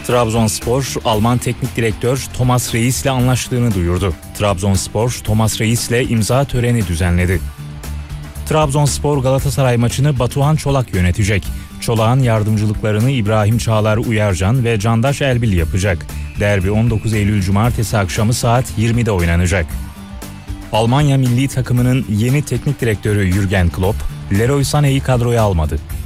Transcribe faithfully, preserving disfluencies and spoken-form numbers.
Trabzonspor, Alman teknik direktör Thomas Reis ile anlaştığını duyurdu. Trabzonspor, Thomas Reis ile imza töreni düzenledi. Trabzonspor Galatasaray maçını Batuhan Çolak yönetecek. Çolak'ın yardımcılıklarını İbrahim Çağlar Uyarcan ve Candaş Elbil yapacak. Derbi on dokuz Eylül Cumartesi akşamı saat yirmide oynanacak. Almanya milli takımının yeni teknik direktörü Jürgen Klopp, Leroy Sané'yi kadroya almadı.